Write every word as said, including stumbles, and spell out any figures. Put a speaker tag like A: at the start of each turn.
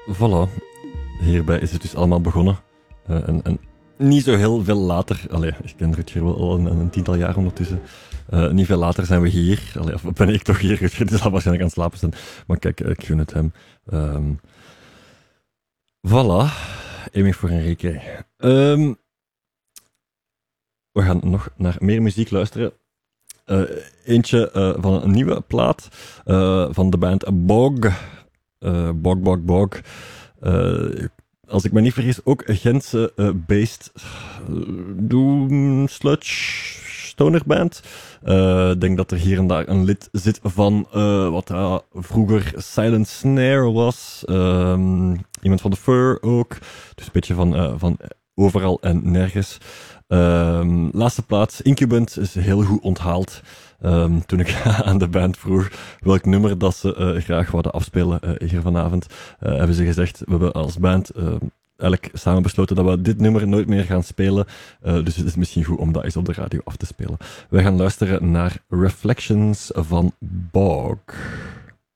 A: Voilà. Hierbij is het dus allemaal begonnen. Uh, en, en niet zo heel veel later... Allee, ik ken Rutger wel al een, een tiental jaar ondertussen. Uh, niet veel later zijn we hier. Allee, of ben ik toch hier? Rutger zal waarschijnlijk aan het slapen zijn. Maar kijk, ik gun het hem. Um, voilà. Aiming voor Enrique. Um, we gaan nog naar meer muziek luisteren. Uh, eentje uh, van een nieuwe plaat uh, van de band Bog. Uh, Bog, Bog, Bog. Uh, als ik me niet vergis, ook Gentse uh, based uh, doom sludge stoner band. Ik uh, denk dat er hier en daar een lid zit van uh, wat uh, vroeger Silent Snare was. Uh, iemand van The Fur ook. Dus een beetje van, uh, van overal en nergens. Uh, laatste plaats, Incubant, is heel goed onthaald. Um, toen ik aan de band vroeg welk nummer dat ze uh, graag wilden afspelen uh, hier vanavond, uh, hebben ze gezegd, we hebben als band uh, eigenlijk samen besloten dat we dit nummer nooit meer gaan spelen. Uh, dus het is misschien goed om dat eens op de radio af te spelen. We gaan luisteren naar Reflections van Bog.